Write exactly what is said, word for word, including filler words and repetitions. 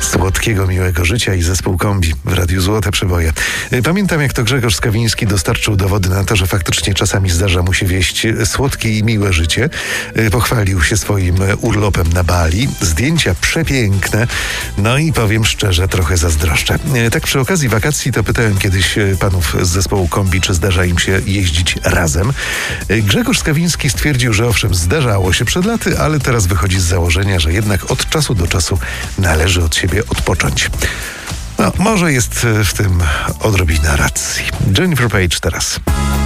Słodkiego, miłego życia i zespół Kombi w Radiu Złote Przeboje. Pamiętam, jak to Grzegorz Skawiński dostarczył dowody na to, że faktycznie czasami zdarza mu się wieść słodkie i miłe życie. Pochwalił się swoim urlopem na Bali. Zdjęcia przepiękne. No i powiem szczerze, trochę zazdroszczę. Tak przy okazji wakacji to pytałem kiedyś panów z zespołu Kombi, czy zdarza im się jeździć razem. Grzegorz Skawiński stwierdził, że owszem, zdarzało się przed laty, ale teraz wychodzi z założenia, że jednak od czasu do czasu należy od siebie odpocząć. No, może jest w tym odrobina racji. Jennifer Page teraz.